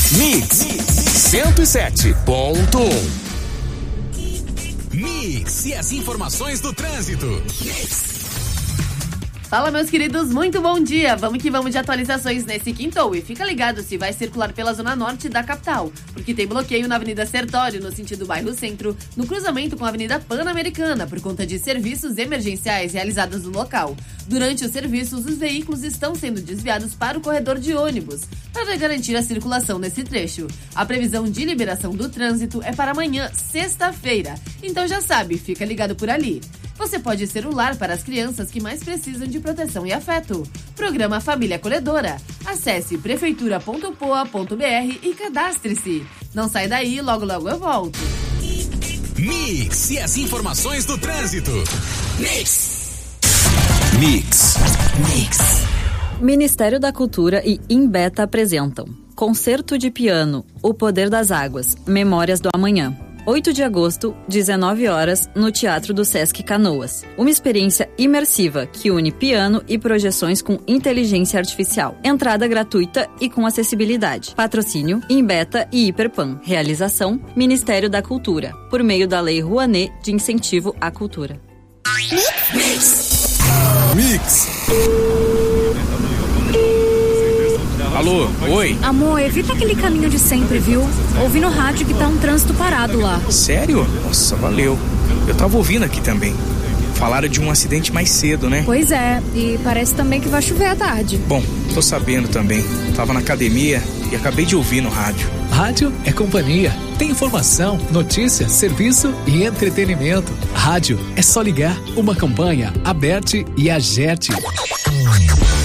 Mix 107.1. Mix e as informações do trânsito. Fala, meus queridos, muito bom dia! Vamos que vamos de atualizações nesse quintou. E fica ligado se vai circular pela zona norte da capital, porque tem bloqueio na Avenida Sertório, no sentido bairro Centro, no cruzamento com a Avenida Pan-Americana, por conta de serviços emergenciais realizados no local. Durante os serviços, os veículos estão sendo desviados para o corredor de ônibus, para garantir a circulação nesse trecho. A previsão de liberação do trânsito é para amanhã, sexta-feira. Então já sabe, fica ligado por ali. Você pode ser o lar para as crianças que mais precisam de proteção e afeto. Programa Família Acolhedora. Acesse prefeitura.poa.br e cadastre-se. Não sai daí, logo logo eu volto. Mix e as informações do trânsito. Mix. Ministério da Cultura e Imbeta apresentam Concerto de Piano, O Poder das Águas, Memórias do Amanhã. 8 de agosto, 19 horas, no Teatro do Sesc Canoas. Uma experiência imersiva que une piano e projeções com inteligência artificial. Entrada gratuita e com acessibilidade. Patrocínio, Imbeta e Hiperpan. Realização, Ministério da Cultura, por meio da Lei Rouanet de Incentivo à Cultura. Mix. Alô, oi? Amor, evita aquele caminho de sempre, viu? Ouvi no rádio que tá um trânsito parado lá. Sério? Nossa, valeu. Eu tava ouvindo aqui também. Falaram de um acidente mais cedo, né? Pois é, e parece também que vai chover à tarde. Bom, tô sabendo também. Tava na academia e acabei de ouvir no rádio. Rádio é companhia. Tem informação, notícia, serviço e entretenimento. Rádio é só ligar. Uma campanha, Aberte e Agerte.